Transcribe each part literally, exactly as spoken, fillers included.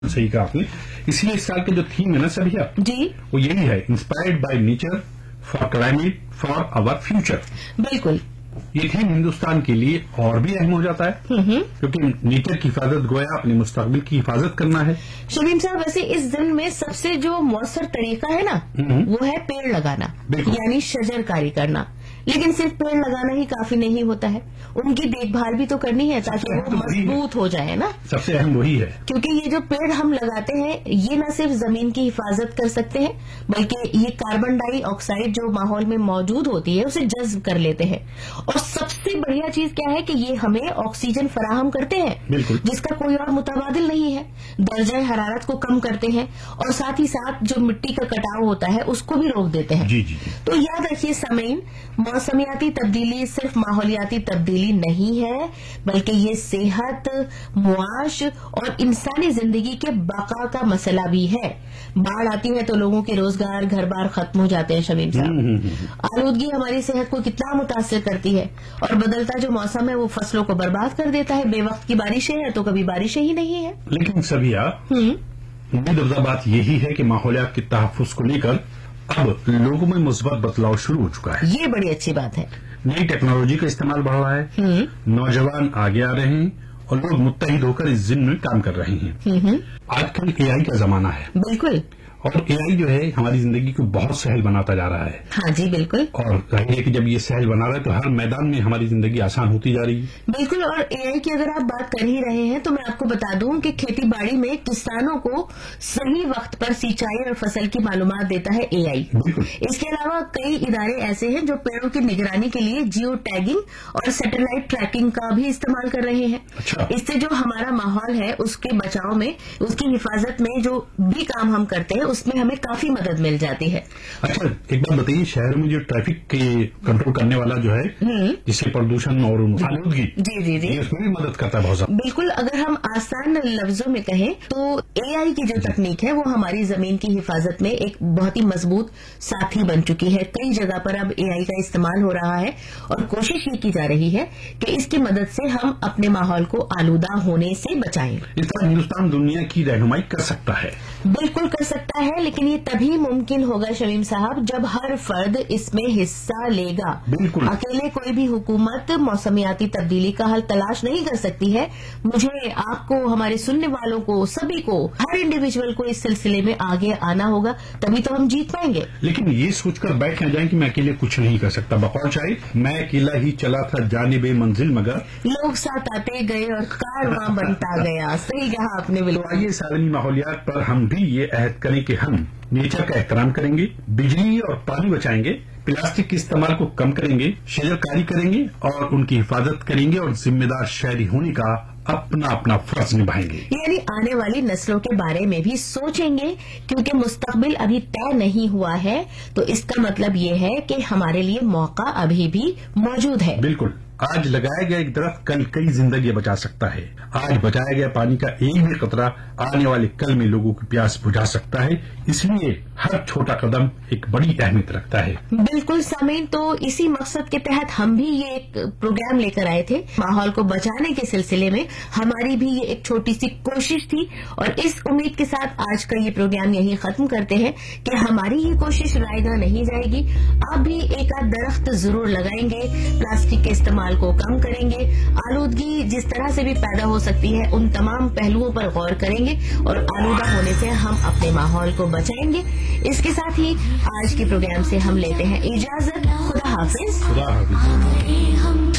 सही कहा आपने। इसलिए इस साल के जो थीम है ना सभी जी, वो यही है, inspired by nature for climate for our future. बिल्कुल। ये थीम हिंदुस्तान के लिए और भी अहम हो जाता है क्योंकि नेचर की हिफाजत गोया अपने मुस्तकबिल की हिफाजत करना है। शमीम साहब, वैसे इस दिन में सबसे जो मौसर तरीका है ना वो है पेड़ लगाना, यानी शजरकारी करना। लेकिन सिर्फ पेड़ लगाना ही काफी नहीं होता है, उनकी देखभाल भी तो करनी है ताकि वो मजबूत हो जाए ना। सबसे अहम वही है, क्योंकि ये जो पेड़ हम लगाते हैं ये न सिर्फ जमीन की हिफाजत कर सकते हैं बल्कि ये कार्बन डाई ऑक्साइड जो माहौल में मौजूद होती है उसे जज्ब कर लेते हैं। और सबसे बढ़िया चीज क्या है कि ये हमें ऑक्सीजन फराहम करते हैं जिसका कोई और मुताबादिल नहीं है, दर्जा हरारत को कम करते हैं और साथ ही साथ जो मिट्टी का कटाव होता है उसको भी रोक देते हैं। जी जी। तो याद रखिए सामीन, मौसमियाती तब्दीली सिर्फ माहौलियाती तब्दीली नहीं है बल्कि ये सेहत, मुआश और इंसानी जिंदगी के बका का मसला भी है। बाढ़ आती है तो लोगों के रोजगार, घर बार खत्म हो जाते हैं शमीम साहब। आलूदगी हमारी सेहत को कितना मुतासर करती है और बदलता जो मौसम है वो फसलों को बर्बाद कर देता है। बेवक्त की बारिशें हैं तो कभी बारिशें ही नहीं है। लेकिन सभी उम्मीद अफजा बात यही है कि माहौलियात के तहफ्फुज को लेकर अब लोगों में मुस्बत बदलाव शुरू हो चुका है। ये बड़ी अच्छी बात है। नई टेक्नोलॉजी का इस्तेमाल बढ़ रहा है, नौजवान आगे आ रहे हैं और लोग मुत्तहिद होकर इस जिम्मे में काम कर रहे हैं। आजकल एआई का जमाना है। बिल्कुल। और एआई जो है हमारी जिंदगी को बहुत सहल बनाता जा रहा है। हाँ जी बिल्कुल। और जाहिर है कि जब ये सहल बना रहा है तो हर मैदान में हमारी जिंदगी आसान होती जा रही है। बिल्कुल। और एआई की अगर आप बात कर ही रहे हैं तो मैं आपको बता दूं कि खेती बाड़ी में किसानों को सही वक्त पर सिंचाई और फसल की मालूमात देता है एआई। इसके अलावा कई इदारे ऐसे हैं जो पेड़ों की निगरानी के लिए जियो टैगिंग और सैटेलाइट ट्रैकिंग का भी इस्तेमाल कर रहे हैं। अच्छा। इससे जो हमारा माहौल है उसके बचाव में, उसकी हिफाजत में जो भी काम हम करते हैं उसमें हमें काफी मदद मिल जाती है। अच्छा, एक बात बताइए, शहर में जो ट्रैफिक के कंट्रोल करने वाला जो है जिससे प्रदूषण और आलूदगी, जी जी जी, उसमें भी मदद करता है बहुत ज्यादा। बिल्कुल। अगर हम आसान लफ्जों में कहें तो एआई की जो तकनीक है वो हमारी जमीन की हिफाजत में एक बहुत ही मजबूत साथी बन चुकी है। कई जगह पर अब एआई का इस्तेमाल हो रहा है और कोशिश ये की जा रही है कि इसकी मदद से हम अपने माहौल को आलूदा होने से बचाएं। इस तरह हिंदुस्तान दुनिया की रहनुमाई कर सकता है। बिल्कुल कर सकता है, लेकिन ये तभी मुमकिन होगा शमीम साहब जब हर फर्द इसमें हिस्सा लेगा। बिल्कुल। अकेले कोई भी हुकूमत मौसमियाती तब्दीली का हल तलाश नहीं कर सकती है। मुझे, आपको, हमारे सुनने वालों को, सभी को, हर इंडिविजुअल को इस सिलसिले में आगे आना होगा, तभी तो हम जीत पाएंगे। लेकिन ये सोचकर बैठ न जाए कि मैं अकेले कुछ नहीं कर सकता। बकौल शायद मैं अकेला ही चला था जानिबे मंजिल मगर लोग साथ आते गए और कारवां बनता गया। सही कहा आपने। बिल्कुल। आइए सावनी माहौलियात पर हम भी ये अहद करें कि हम नेचर का एहतराम करेंगे, बिजली और पानी बचाएंगे, प्लास्टिक के इस्तेमाल को कम करेंगे, शजरकारी करेंगे और उनकी हिफाजत करेंगे और जिम्मेदार शहरी होने का अपना अपना फर्ज निभाएंगे। यानी आने वाली नस्लों के बारे में भी सोचेंगे क्योंकि मुस्तकबिल अभी तय नहीं हुआ है। तो इसका मतलब ये है कि हमारे लिए मौका अभी भी मौजूद है। बिल्कुल। आज लगाया गया एक दरख्त कल कई जिंदगी बचा सकता है। आज बचाया गया पानी का एक भी कतरा आने वाले कल में लोगों की प्यास बुझा सकता है। इसलिए हर छोटा कदम एक बड़ी अहमियत रखता है। बिल्कुल सामीन, तो इसी मकसद के तहत हम भी ये एक प्रोग्राम लेकर आए थे। माहौल को बचाने के सिलसिले में हमारी भी ये एक छोटी सी कोशिश थी और इस उम्मीद के साथ आज का ये प्रोग्राम यही खत्म करते हैं कि हमारी ये कोशिश रायगा नहीं जाएगी। आप भी एक आध दरख्त जरूर लगाएंगे, प्लास्टिक के इस्तेमाल को कम करेंगे, आलूदगी जिस तरह से भी पैदा हो सकती है उन तमाम पहलुओं पर गौर करेंगे और आलूदा होने से हम अपने माहौल को बचाएंगे। इसके साथ ही आज के प्रोग्राम से हम लेते हैं इजाजत। खुदा हाफिज। खुदा हाफिज।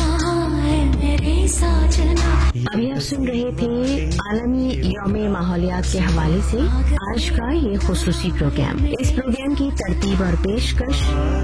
अभी आप सुन रहे थे आलमी यौमे माहौलियात के हवाले से आज का ये खुसूसी प्रोग्राम। इस प्रोग्राम की तरतीब और पेशकश